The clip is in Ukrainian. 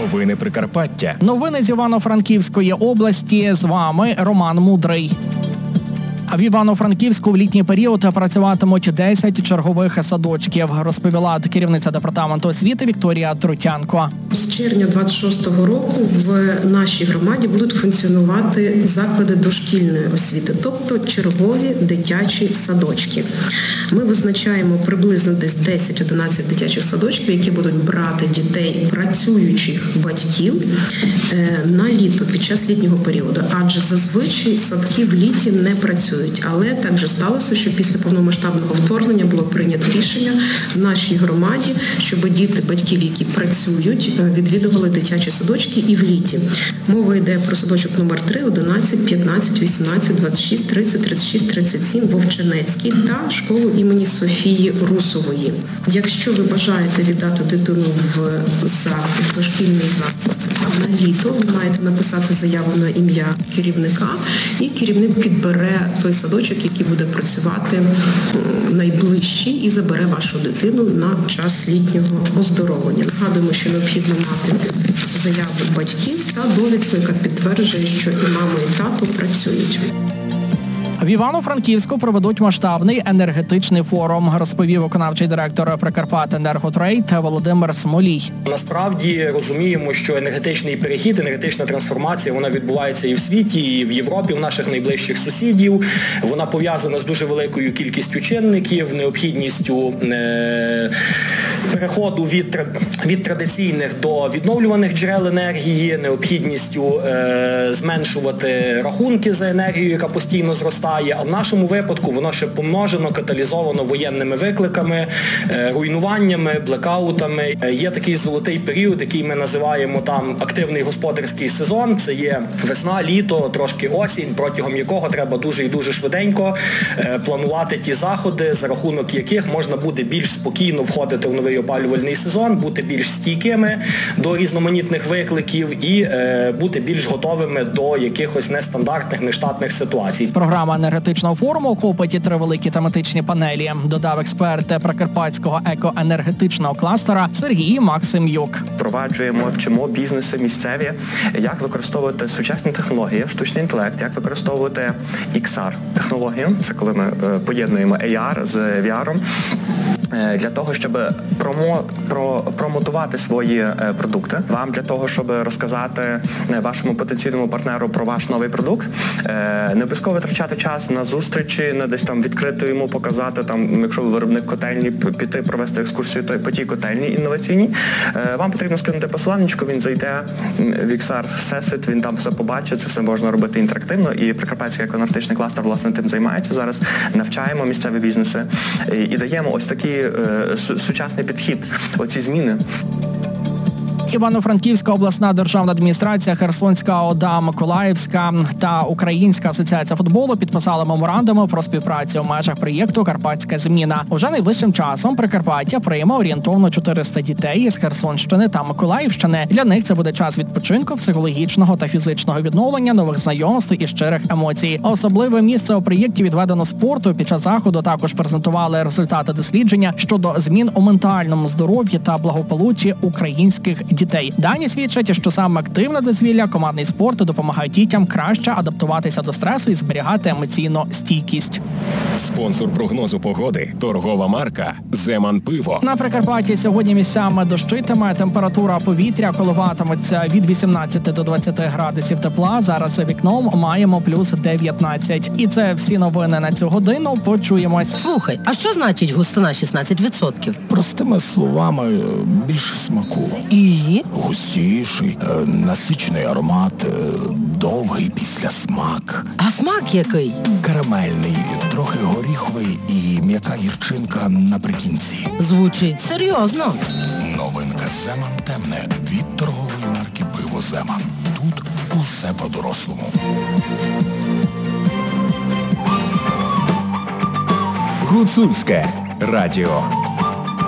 Новини Прикарпаття. Новини з Івано-Франківської області. З вами Роман Мудрий. А в Івано-Франківську в літній період працюватимуть 10 чергових садочків, розповіла керівниця департаменту освіти Вікторія Трутянко. З червня 26-го року в нашій громаді будуть функціонувати заклади дошкільної освіти, тобто чергові дитячі садочки. Ми визначаємо приблизно десь 10-11 дитячих садочків, які будуть брати дітей працюючих батьків на літо, під час літнього періоду. Адже зазвичай садки в літі не працюють. Але так же сталося, що після повномасштабного вторгнення було прийнято рішення в нашій громаді, щоб діти батьків, які працюють, відвідували дитячі садочки і в літі. Мова йде про садочок номер 3, 11, 15, 18, 26, 30, 36, 37, Вовчинецький та школу імені Софії Русової. Якщо ви бажаєте віддати дитину в дошкільний заклад на літо, ви маєте написати заяву на ім'я керівника, і керівник підбере той садочок, який буде працювати найближчий і забере вашу дитину на час літнього оздоровлення. Нагадуємо, що необхідно мати заяву батьків та довідку, яка підтверджує, що і мама, і тато працюють. В Івано-Франківську проведуть масштабний енергетичний форум, розповів виконавчий директор «Прикарпатенерготрейд» Володимир Смолій. Насправді розуміємо, що енергетичний перехід, енергетична трансформація, вона відбувається і в світі, і в Європі, в наших найближчих сусідів. Вона пов'язана з дуже великою кількістю чинників, необхідністю переходу від традиційних до відновлюваних джерел енергії, необхідністю зменшувати рахунки за енергію, яка постійно зростає. А в нашому випадку воно ще помножено, каталізовано воєнними викликами, руйнуваннями, блекаутами. Є такий золотий період, який ми називаємо там активний господарський сезон. Це є весна, літо, трошки осінь, протягом якого треба дуже і дуже швиденько планувати ті заходи, за рахунок яких можна буде більш спокійно входити в новий опалювальний сезон, бути більш стійкими до різноманітних викликів і бути більш готовими до якихось нестандартних, нештатних ситуацій. Програма енергетичного форуму охопить 3 великі тематичні панелі, додав експерт Прикарпатського екоенергетичного кластера Сергій Максим'юк. Впроваджуємо, вчимо бізнеси місцеві, як використовувати сучасні технології, штучний інтелект, як використовувати XR-технологію, це коли ми поєднуємо AR з VR, для того, щоб промотувати свої продукти. Вам для того, щоб розказати вашому потенційному партнеру про ваш новий продукт, не обов'язково витрачати час на зустрічі, на десь там відкрито йому показати, там, якщо ви виробник котельні, піти провести екскурсію по тій котельні інноваційній. Вам потрібно скинути посиланнячко, він зайде в XR Всесвіт, він там все побачить, це все можна робити інтерактивно, і Прикарпатський екоенергетичний кластер, власне, тим займається зараз. Навчаємо місцеві бізнеси і даємо ось такий сучасний підхід, оці зміни. Івано-Франківська обласна державна адміністрація, Херсонська ОДА, Миколаївська та Українська асоціація футболу підписали меморандуми про співпрацю в межах проєкту «Карпатська зміна». Уже найближчим часом Прикарпаття прийме орієнтовно 400 дітей з Херсонщини та Миколаївщини. Для них це буде час відпочинку, психологічного та фізичного відновлення, нових знайомств і щирих емоцій. Особливе місце у проєкті відведено спорту. Під час заходу також презентували результати дослідження щодо змін у ментальному здоров'ї та благополуччі українських дітей. Дані свідчать, що саме активне дозвілля, командний спорт допомагають дітям краще адаптуватися до стресу і зберігати емоційну стійкість. Спонсор прогнозу погоди – торгова марка «Земан Пиво». На Прикарпатті сьогодні місцями дощитиме, температура повітря коливатиметься від 18 до 20 градусів тепла. Зараз за вікном маємо плюс 19. І це всі новини на цю годину. Почуємось. Слухай, а що значить густина 16%? Простими словами, більше смаку. І? Густіший, насичений аромат, довгий післясмак. А смак який? Карамельний, трохи горіховий і м'яка гірчинка наприкінці. Звучить серйозно. Новинка «Земан темне» від торгової марки «Пиво Земан». Тут усе по-дорослому. Гуцульське радіо.